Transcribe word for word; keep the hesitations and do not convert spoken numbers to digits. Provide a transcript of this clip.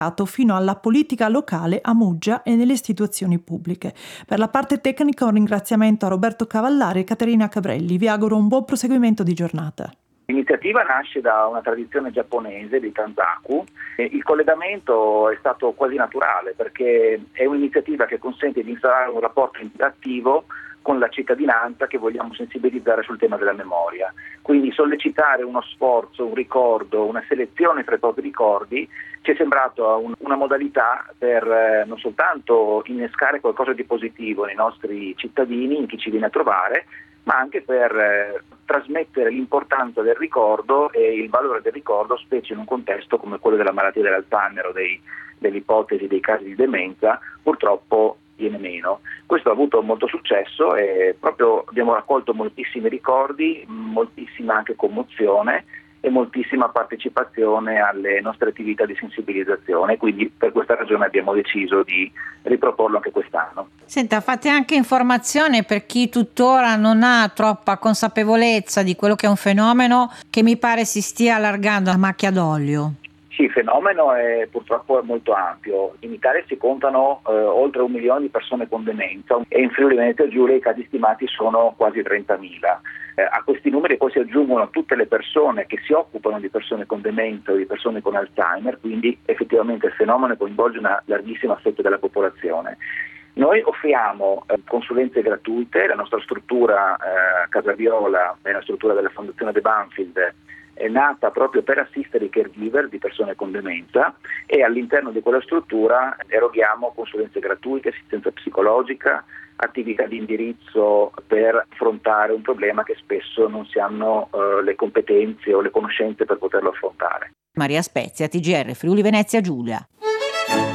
fino alla politica locale a Muggia e nelle istituzioni pubbliche. Per la parte tecnica un ringraziamento a Roberto Cavallari e Caterina Cabrelli. Vi auguro un buon proseguimento di giornata. L'iniziativa nasce da una tradizione giapponese di Tanzaku e il collegamento è stato quasi naturale perché è un'iniziativa che consente di instaurare un rapporto interattivo con la cittadinanza che vogliamo sensibilizzare sul tema della memoria. Quindi sollecitare uno sforzo, un ricordo, una selezione tra i propri ricordi ci è sembrato un, una modalità per eh, non soltanto innescare qualcosa di positivo nei nostri cittadini, in chi ci viene a trovare, ma anche per eh, trasmettere l'importanza del ricordo e il valore del ricordo, specie in un contesto come quello della malattia dell'Alzheimer o dei, delle ipotesi dei casi di demenza, purtroppo viene meno. Questo ha avuto molto successo e proprio abbiamo raccolto moltissimi ricordi, moltissima anche commozione e moltissima partecipazione alle nostre attività di sensibilizzazione, quindi per questa ragione abbiamo deciso di riproporlo anche quest'anno. Senta, fate anche informazione per chi tuttora non ha troppa consapevolezza di quello che è un fenomeno che mi pare si stia allargando a macchia d'olio. Sì, il fenomeno è purtroppo è molto ampio. In Italia si contano eh, oltre un milione di persone con demenza e in Friuli Venezia Giulia i casi stimati sono quasi trentamila. Eh, a questi numeri poi si aggiungono tutte le persone che si occupano di persone con demenza o di persone con Alzheimer, quindi effettivamente il fenomeno coinvolge una larghissima fetta della popolazione. Noi offriamo eh, consulenze gratuite, la nostra struttura eh, Casa Viola è la struttura della Fondazione De Banfield, è nata proprio per assistere i caregiver di persone con demenza e all'interno di quella struttura eroghiamo consulenze gratuite, assistenza psicologica, attività di indirizzo per affrontare un problema che spesso non si hanno eh, le competenze o le conoscenze per poterlo affrontare. Maria Spezia, T G R Friuli Venezia Giulia.